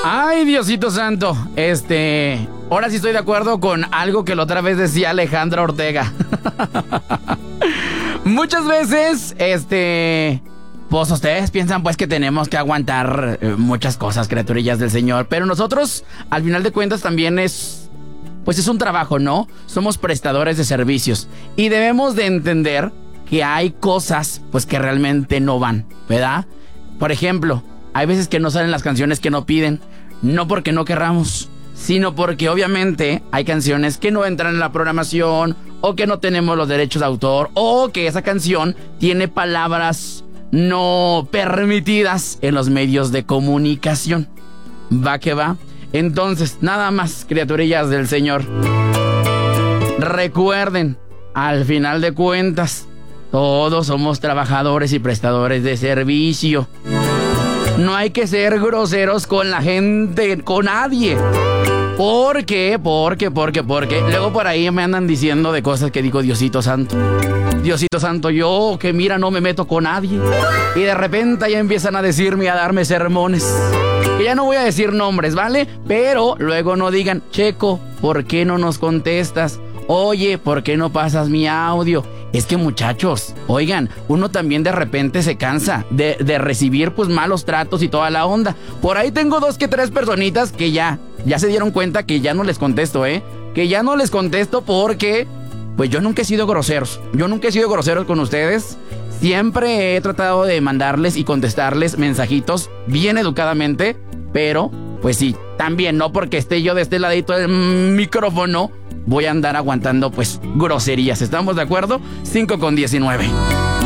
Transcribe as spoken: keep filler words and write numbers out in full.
Ay, Diosito santo, este... ahora sí estoy de acuerdo con algo que la otra vez decía Alejandra Ortega. Muchas veces, este... pues ustedes piensan pues que tenemos que aguantar eh, muchas cosas, criaturillas del Señor. Pero nosotros, al final de cuentas, también es... pues es un trabajo, ¿no? Somos prestadores de servicios. Y debemos de entender que hay cosas, pues, que realmente no van, ¿verdad? Por ejemplo... hay veces que no salen las canciones que no piden, no porque no querramos, sino porque obviamente hay canciones que no entran en la programación, o que no tenemos los derechos de autor, o que esa canción tiene palabras no permitidas en los medios de comunicación. Va que va. Entonces, nada más, criaturillas del Señor. Recuerden, al final de cuentas, todos somos trabajadores y prestadores de servicio. No hay que ser groseros con la gente, con nadie. ¿Por qué? ¿Por qué? ¿Por qué? Porque luego por ahí me andan diciendo de cosas que digo, Diosito santo. Diosito santo, yo que mira no me meto con nadie. Y de repente ya empiezan a decirme y a darme sermones. Que ya no voy a decir nombres, ¿vale? Pero luego no digan, Checo, ¿por qué no nos contestas? Oye, ¿por qué no pasas mi audio? Es que muchachos, oigan, uno también de repente se cansa de, de recibir pues malos tratos y toda la onda. Por ahí tengo dos que tres personitas que ya, ya se dieron cuenta que ya no les contesto, ¿eh? Que ya no les contesto porque, pues yo nunca he sido groseros. Yo nunca he sido grosero con ustedes. Siempre he tratado de mandarles y contestarles mensajitos bien educadamente, pero, pues sí, también no porque esté yo de este ladito del micrófono voy a andar aguantando, pues, groserías. ¿Estamos de acuerdo? cinco con diecinueve.